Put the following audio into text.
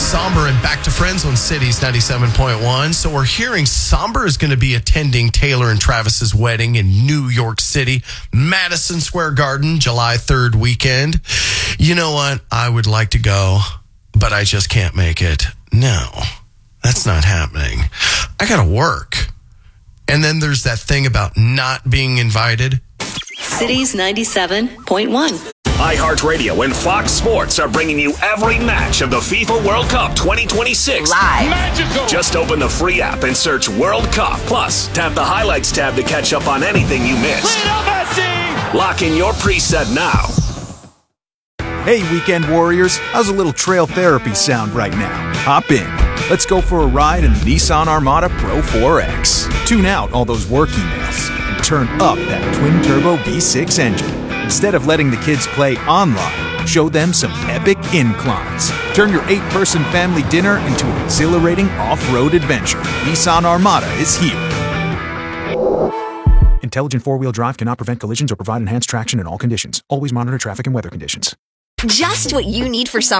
Somber and Back to Friends on Cities 97.1. So we're hearing Somber is going to be attending Taylor and Travis's wedding in New York City, Madison Square Garden, July 3rd weekend. You know what? I would like to go, but I just can't make it. No, that's not happening. I got to work. And then there's that thing about not being invited. Cities 97.1. iHeartRadio and Fox Sports are bringing you every match of the FIFA World Cup 2026. Live. Magical. Just open the free app and search World Cup. Plus, tap the highlights tab to catch up on anything you missed. Lock in your preset now. Hey, weekend warriors, how's a little trail therapy sound right now? Hop in. Let's go for a ride in the Nissan Armada Pro 4X. Tune out all those work emails and turn up that twin-turbo V6 engine. Instead of letting the kids play online, show them some epic inclines. Turn your 8-person family dinner into an exhilarating off-road adventure. Nissan Armada is here. Intelligent four-wheel drive cannot prevent collisions or provide enhanced traction in all conditions. Always monitor traffic and weather conditions. Just what you need for summer.